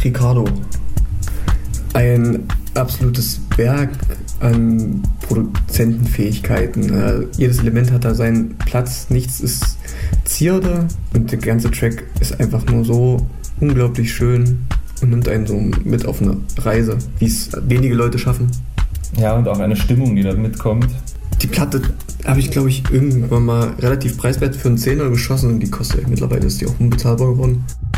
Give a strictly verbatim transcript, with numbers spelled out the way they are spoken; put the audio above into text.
Ricardo. Ein absolutes Werk an Produzentenfähigkeiten. Äh, jedes Element hat da seinen Platz, nichts ist Zierde und der ganze Track ist einfach nur so unglaublich schön und nimmt einen so mit auf eine Reise, wie es wenige Leute schaffen. Ja, und auch eine Stimmung, die da mitkommt. Die Platte habe ich, glaube ich, irgendwann mal relativ preiswert für einen Zehner geschossen und die kostet, mittlerweile ist die auch unbezahlbar geworden.